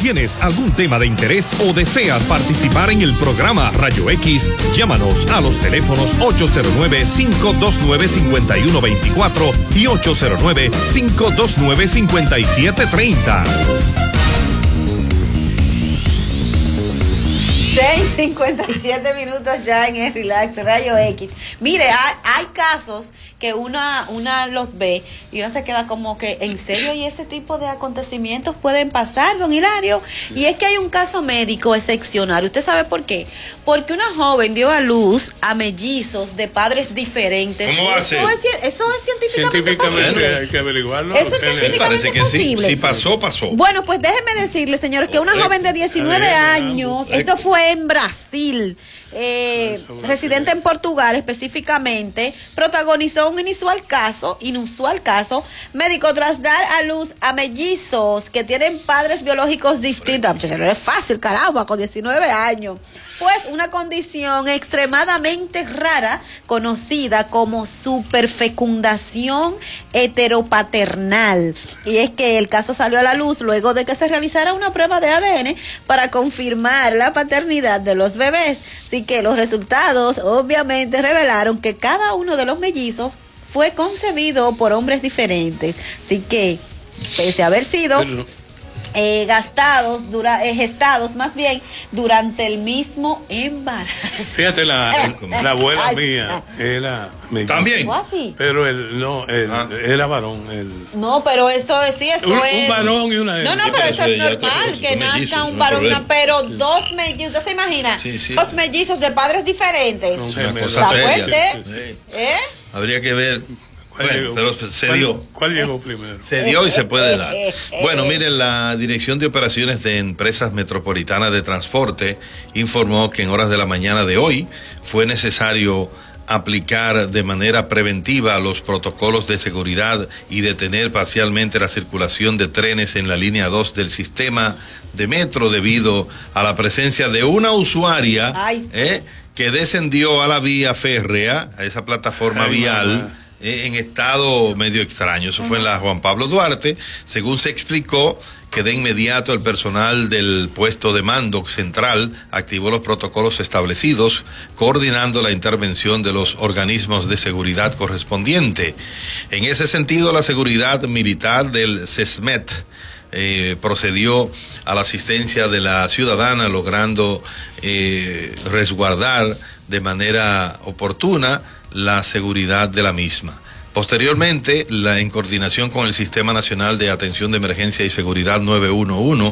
tienes algún tema de interés o deseas participar en el programa Rayo X, llámanos a los teléfonos 809-529-5124 y 809-529-5730. 6:57 minutos ya en el Relax Rayo X. Mire, hay casos que una los ve y uno se queda como que, ¿en serio? Y ese tipo de acontecimientos pueden pasar, don Hilario. Y es que hay un caso médico excepcional. ¿Usted sabe por qué? Porque una joven dio a luz a mellizos de padres diferentes. ¿Cómo va a ser? Eso es científicamente posible. Hay que averiguarlo. Eso es científicamente parece que posible. Sí, pasó. Bueno, pues déjenme decirle, señores, que una joven de 19 años, esto fue en Brasil, residente en Portugal específicamente, protagonizó un inusual caso médico tras dar a luz a mellizos que tienen padres biológicos distintos. No es fácil, caramba, con 19 años. Pues una condición extremadamente rara, conocida como superfecundación heteropaternal. Y es que el caso salió a la luz luego de que se realizara una prueba de ADN para confirmar la paternidad de los bebés. Así que los resultados obviamente revelaron que cada uno de los mellizos fue concebido por hombres diferentes. Así que, pese a haber sido gestados más bien durante el mismo embarazo. Fíjate, la abuela mía era también, pero era varón. No, pero eso es un varón y una hembra. No, pero eso es normal, que nazca un varón y una, pero dos mellizos, ¿usted se imagina? Dos mellizos de padres diferentes. Cosa seria. Habría que ver. Bueno, pero se dio. ¿Cuál llegó primero? Se dio y se puede dar. Bueno, miren, la Dirección de Operaciones de Empresas Metropolitanas de Transporte informó que en horas de la mañana de hoy fue necesario aplicar de manera preventiva los protocolos de seguridad y detener parcialmente la circulación de trenes en la línea 2 del sistema de metro debido a la presencia de una usuaria que descendió a la vía férrea, a esa plataforma vial, en estado medio extraño. Eso fue en la Juan Pablo Duarte. Según se explicó, que de inmediato el personal del puesto de mando central activó los protocolos establecidos, coordinando la intervención de los organismos de seguridad correspondiente. En ese sentido, la seguridad militar del SESMET procedió a la asistencia de la ciudadana, logrando resguardar de manera oportuna la seguridad de la misma. Posteriormente, en coordinación con el Sistema Nacional de Atención de Emergencia y Seguridad 911,